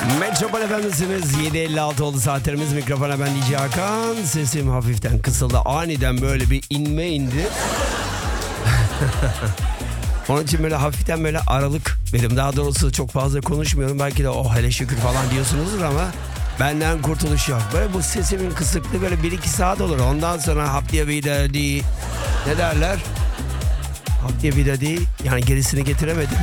Metropol FM'desiniz. 7.56 oldu saatlerimiz. Mikrofona ben DJ Hakan. Sesim hafiften kısıldı. Aniden böyle bir inme indi. Onun için böyle hafiften böyle aralık verdim. Daha doğrusu çok fazla konuşmuyorum. Belki de oh hele şükür falan diyorsunuzdur ama benden kurtuluş yok. Böyle bu sesimin kısıklığı böyle 1-2 saat olur. Ondan sonra hap diye bir de değil. Ne derler? Hap diye bir de değil. Yani gerisini getiremedim.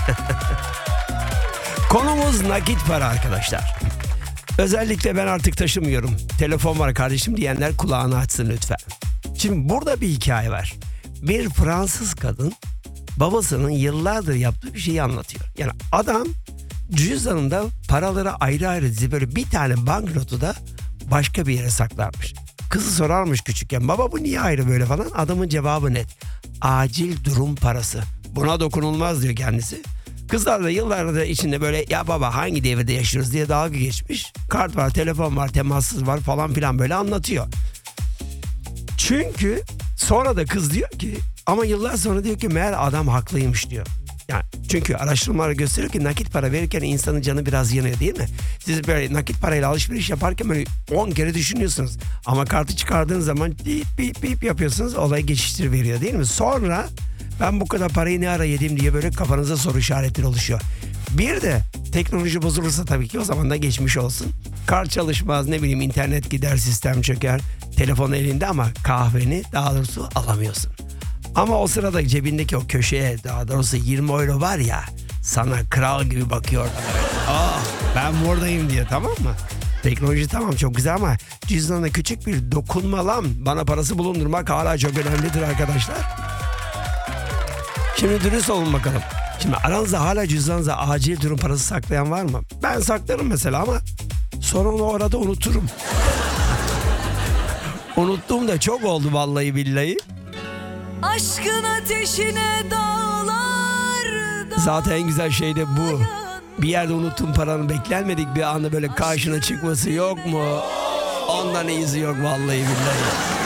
Konumuz nakit para arkadaşlar. Özellikle ben artık taşımıyorum. Telefon var kardeşim diyenler kulağını açsın lütfen. Şimdi burada bir hikaye var. Bir Fransız kadın babasının yıllardır yaptığı bir şeyi anlatıyor. Yani adam cüzdanında paraları ayrı ayrı dizi böyle bir tane banknotu da başka bir yere saklarmış. Kızı sorarmış küçükken, baba bu niye ayrı böyle falan. Adamın cevabı net. Acil durum parası. Buna dokunulmaz diyor kendisi. Kızlar da yıllardır içinde böyle ya baba hangi devirde yaşıyoruz diye dalga geçmiş. Kart var, telefon var, temassız var falan filan böyle anlatıyor. Çünkü sonra da kız diyor ki ama yıllar sonra diyor ki meğer adam haklıymış diyor. Yani çünkü araştırmalar gösteriyor ki nakit para verirken insanın canı biraz yanıyor değil mi? Siz böyle nakit parayla alışveriş yaparken böyle 10 kere düşünüyorsunuz. Ama kartı çıkardığın zaman bip bip bip yapıyorsunuz, olay geçiştiriveriyor değil mi? Sonra ben bu kadar parayı ne ara yedim diye böyle kafanıza soru işaretleri oluşuyor. Bir de teknoloji bozulursa tabii ki o zaman da geçmiş olsun. Kart çalışmaz, ne bileyim internet gider, sistem çöker. Telefon elinde ama kahveni daha doğrusu alamıyorsun. Ama o sırada cebindeki o köşeye daha doğrusu 20 euro var ya, sana kral gibi bakıyor. Ah ben buradayım diye, tamam mı? Teknoloji tamam çok güzel ama cüzdanına küçük bir dokunma lan. Bana parası bulundurmak hala çok önemlidir arkadaşlar. Şimdi dürüst olun bakalım. Şimdi aranızda hala cüzdanınıza acil durum parası saklayan var mı? Ben saklarım mesela ama sonra onu orada unuturum. Unuttuğum da çok oldu vallahi billahi. Aşkın ateşine dağlar. Zaten en güzel şey de bu. Bir yerde unuttuğun paranın beklenmedik bir anda böyle karşına çıkması yok mu? Ondan iyisi yok vallahi billahi.